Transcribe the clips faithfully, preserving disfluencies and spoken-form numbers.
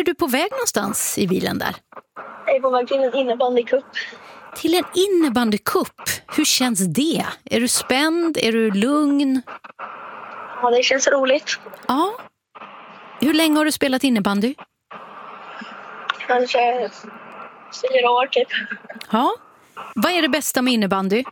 är du på väg någonstans i bilen där? Jag är på väg till en innebandycup. Till en innebandycup? Hur känns det? Är du spänd? Är du lugn? Ja, det känns roligt. Ja. Hur länge har du spelat innebandy? Kanske fyra år typ. Ja. Vad är det bästa med innebandy?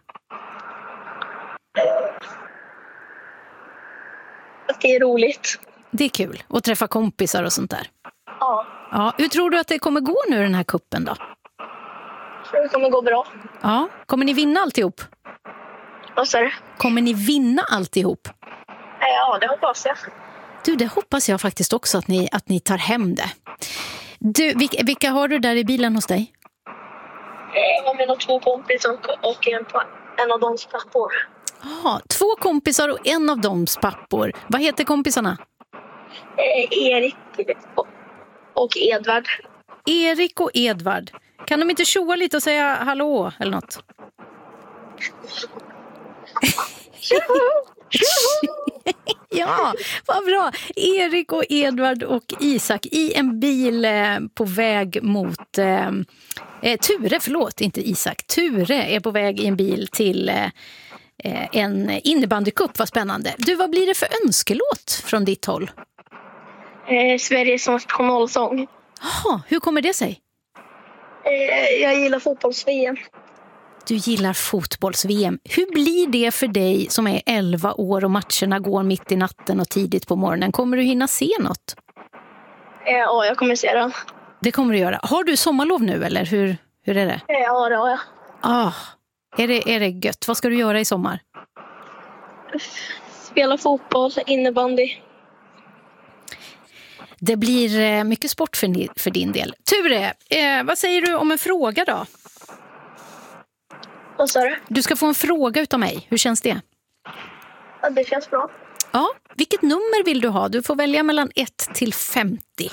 Att det är roligt. Det är kul att träffa kompisar och sånt där. Ja. Ja. Hur tror du att det kommer gå nu den här kuppen då? Det kommer gå bra. Ja. Kommer ni vinna alltihop? Vad sa du? Kommer ni vinna alltihop? Ja, det hoppas jag. Du, det hoppas jag faktiskt också att ni, att ni tar hem det. Du, vilka, vilka har du där i bilen hos dig? Jag har mina två kompisar och en, en av dems pappor. Ja, två kompisar och en av dems pappor. Vad heter kompisarna? Eh, Erik och Edvard. Erik och Edvard. Kan de inte tjoa lite och säga hallå eller något? Ja, vad bra. Erik och Edvard och Isak i en bil eh, på väg mot eh, eh, Ture, förlåt, inte Isak. Ture är på väg i en bil till eh, en innebandycup, vad spännande. Du, vad blir det för önskelåt från ditt håll? Eh, Sveriges nationalsång. Jaha, hur kommer det sig? Eh, jag gillar fotbolls-V M. Du gillar fotbolls-V M. Hur blir det för dig som är elva år och matcherna går mitt i natten och tidigt på morgonen? Kommer du hinna se något? Eh, ja, jag kommer se den. Det kommer du göra. Har du sommarlov nu eller hur, hur är det? Eh, ja, det har jag. Ah, är det, är det gött? Vad ska du göra i sommar? Spela fotboll, innebandy. Det blir mycket sport för din, för din del. Ture, eh, vad säger du om en fråga då? Vad sa du? Du ska få en fråga utav mig. Hur känns det? Ja, det känns bra. Ja, vilket nummer vill du ha? Du får välja mellan ett till femtio.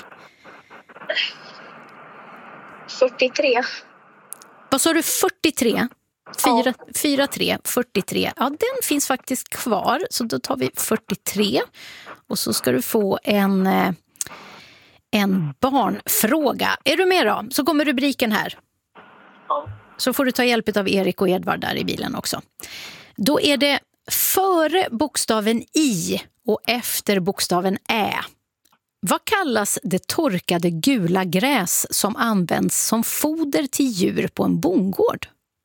fyrtiotre. Vad sa du? fyrtiotre? fyra, fyra, tre, fyrtiotre. Ja, den finns faktiskt kvar. Så då tar vi fyrtiotre. Och så ska du få en, en barnfråga. Är du med då? Så kommer rubriken här. Ja. Så får du ta hjälp av Erik och Edvard där i bilen också. Då är det före bokstaven I och efter bokstaven Ä. Vad kallas det torkade gula gräs som används som foder till djur på en bondgård?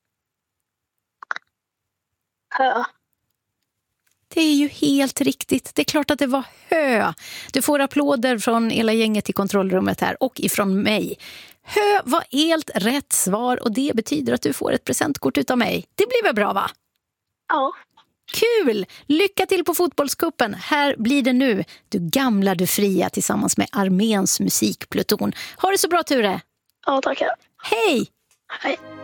Hö. Det är ju helt riktigt. Det är klart att det var hö. Du får applåder från hela gänget i kontrollrummet här och ifrån mig. Hö var helt rätt svar och det betyder att du får ett presentkort utav mig. Det blir väl bra, va? Ja. Kul! Lycka till på fotbollskuppen. Här blir det nu. Du gamla, du fria tillsammans med arméns musikpluton. Ha det så bra, Ture. Ja, tackar. Hej! Hej.